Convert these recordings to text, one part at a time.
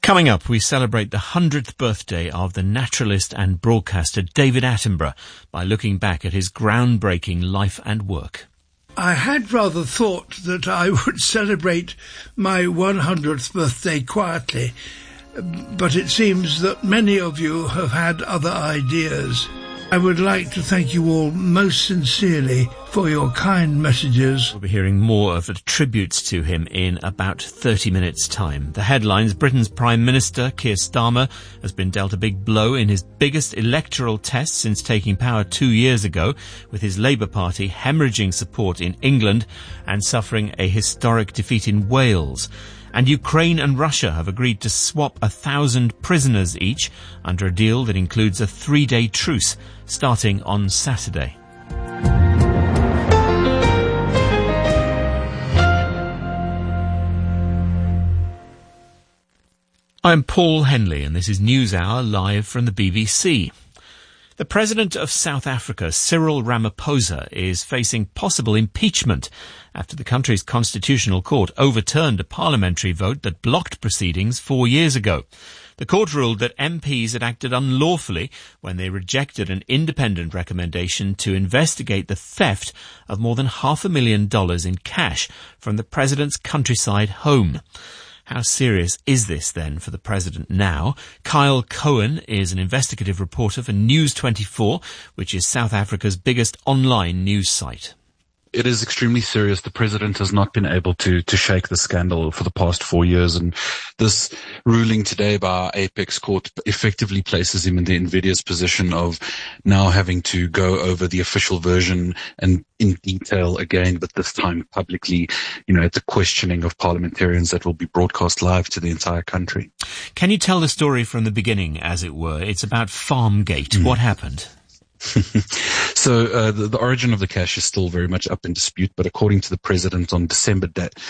Coming up, we celebrate the 100th birthday of the naturalist and broadcaster David Attenborough by looking back at his groundbreaking life and work. I had rather thought that I would celebrate my 100th birthday quietly, but it seems that many of you have had other ideas. I would like to thank you all most sincerely for your kind messages. We'll be hearing more of the tributes to him in about 30 minutes' time. The headlines: Britain's Prime Minister, Keir Starmer, has been dealt a big blow in his biggest electoral test since taking power 2 years ago, with his Labour Party hemorrhaging support in England and suffering a historic defeat in Wales. And Ukraine and Russia have agreed to swap 1,000 prisoners each under a deal that includes a 3-day truce starting on Saturday. I'm Paul Henley, and this is NewsHour live from the BBC. The President of South Africa, Cyril Ramaphosa, is facing possible impeachment after the country's constitutional court overturned a parliamentary vote that blocked proceedings 4 years ago. The court ruled that MPs had acted unlawfully when they rejected an independent recommendation to investigate the theft of more than $500,000 in cash from the President's countryside home. How serious is this then for the President now? Kyle Cohen is an investigative reporter for News 24, which is South Africa's biggest online news site. It is extremely serious. The President has not been able to shake the scandal for the past 4 years, and this ruling today by our Apex Court effectively places him in the invidious position of now having to go over the official version and in detail again, but this time publicly, at the questioning of parliamentarians that will be broadcast live to the entire country. Can you tell the story from the beginning, as it were? It's about Farmgate. What happened? So the origin of the cash is still very much up in dispute, but according to the President, on December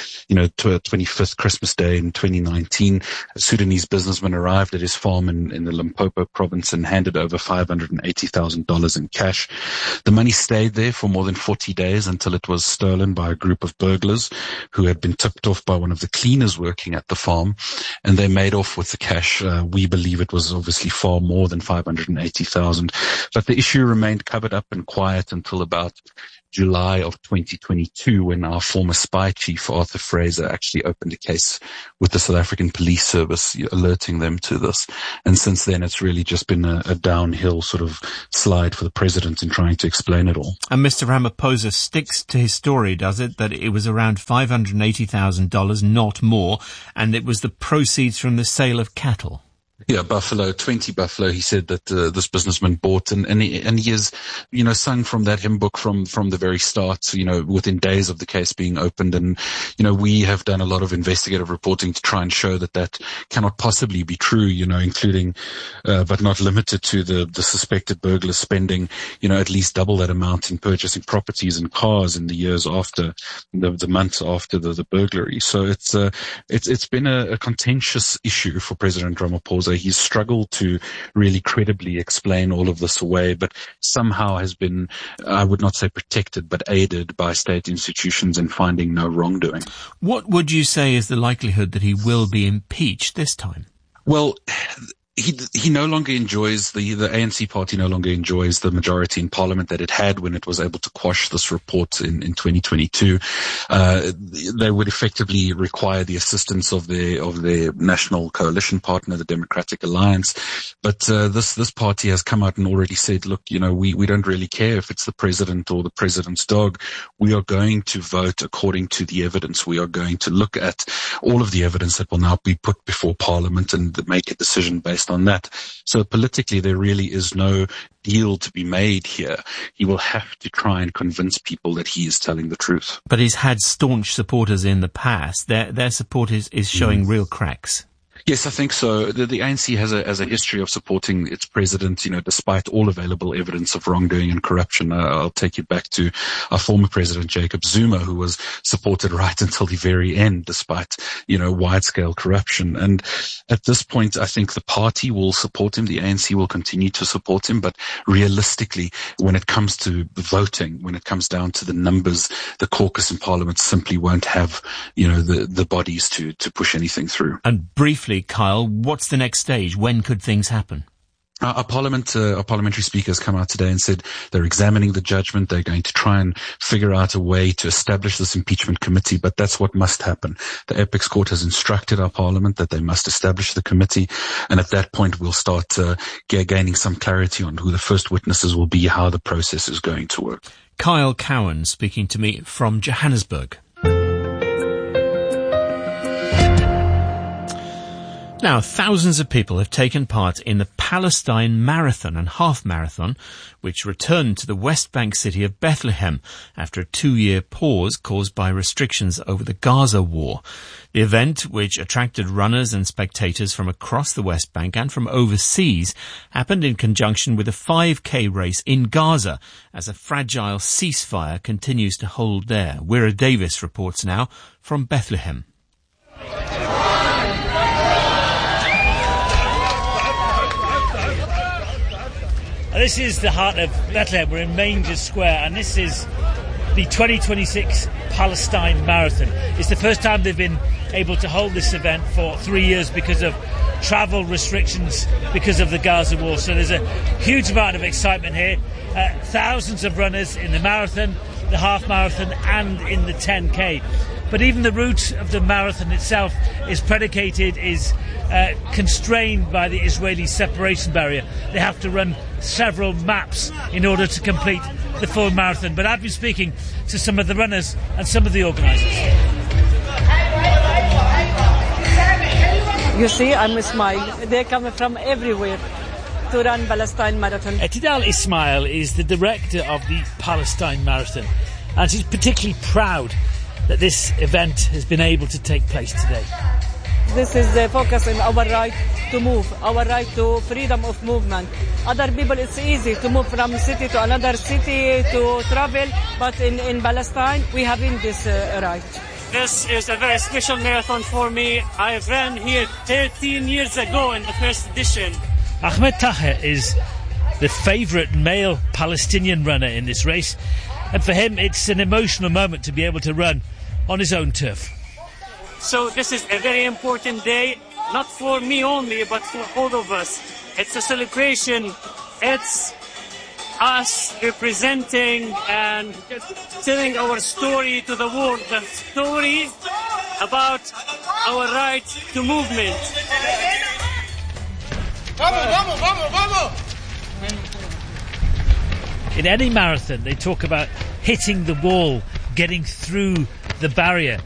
25th, Christmas Day in 2019, a Sudanese businessman arrived at his farm in the Limpopo province and handed over $580,000 in cash. The money stayed there for more than 40 days until it was stolen by a group of burglars who had been tipped off by one of the cleaners working at the farm, and they made off with the cash. We believe it was obviously far more than $580,000, but the issue remained covered up and quiet until about July of 2022, when our former spy chief, Arthur Fraser, actually opened a case with the South African Police Service, alerting them to this. And since then, it's really just been a downhill sort of slide for the President in trying to explain it all. And Mr. Ramaphosa sticks to his story, does it, that it was around $580,000, not more, and it was the proceeds from the sale of cattle? Yeah, 20 buffalo, he said that this businessman bought, and he has, sung from that hymn book from the very start, within days of the case being opened. And, we have done a lot of investigative reporting to try and show that cannot possibly be true, including, but not limited to the suspected burglars spending, at least double that amount in purchasing properties and cars in the years after, the months after the burglary. So it's been a contentious issue for President Ramaphosa. He's struggled to really credibly explain all of this away, but somehow has been, I would not say protected, but aided by state institutions in finding no wrongdoing. What would you say is the likelihood that he will be impeached this time? Well, he no longer enjoys, the ANC party no longer enjoys the majority in parliament that it had when it was able to quash this report in 2022. They would effectively require the assistance of their national coalition partner, the Democratic Alliance. But this party has come out and already said, look, we don't really care if it's the president or the president's dog. We are going to vote according to the evidence. We are going to look at all of the evidence that will now be put before parliament and make a decision based on that. So politically, there really is no deal to be made here. He will have to try and convince people that he is telling the truth. But he's had staunch supporters in the past. Their support is showing real cracks. Yes, I think so. The ANC has a history of supporting its president, despite all available evidence of wrongdoing and corruption. I'll take you back to our former president, Jacob Zuma, who was supported right until the very end, despite, wide-scale corruption. And at this point, I think the party will support him. The ANC will continue to support him. But realistically, when it comes to voting, when it comes down to the numbers, the caucus in parliament simply won't have, the bodies to push anything through. And briefly, briefly, Kyle, what's the next stage? When could things happen? Our parliamentary speaker has come out today and said they're examining the judgment. They're going to try and figure out a way to establish this impeachment committee, but that's what must happen. The Apex Court has instructed our parliament that they must establish the committee, and at that point we'll start gaining some clarity on who the first witnesses will be, how the process is going to work. Kyle Cowan speaking to me from Johannesburg. Now, thousands of people have taken part in the Palestine Marathon and Half Marathon, which returned to the West Bank city of Bethlehem after a 2-year pause caused by restrictions over the Gaza war. The event, which attracted runners and spectators from across the West Bank and from overseas, happened in conjunction with a 5K race in Gaza as a fragile ceasefire continues to hold there. Wira Davis reports now from Bethlehem. This is the heart of Bethlehem. We're in Manger Square, and this is the 2026 Palestine Marathon. It's the first time they've been able to hold this event for 3 years because of travel restrictions because of the Gaza war. So there's a huge amount of excitement here. Thousands of runners in the marathon, the half marathon, and in the 10K. But even the route of the marathon itself is constrained by the Israeli separation barrier. They have to run several maps in order to complete the full marathon. But I've been speaking to some of the runners and some of the organisers. You see, I'm Ismail. They come from everywhere to run Palestine Marathon. Tidal Ismail is the director of the Palestine Marathon, and she's particularly proud that this event has been able to take place today. This is the focus on our right to move, our right to freedom of movement. Other people, it's easy to move from city to another city to travel, but in Palestine, we haven't this right. This is a very special marathon for me. I ran here 13 years ago in the first edition. Ahmed Taher is the favourite male Palestinian runner in this race, and for him it's an emotional moment to be able to run on his own turf. So this is a very important day, not for me only, but for all of us. It's a celebration. It's us representing and telling our story to the world, the story about our right to movement. In any marathon, they talk about hitting the wall, getting through the barrier.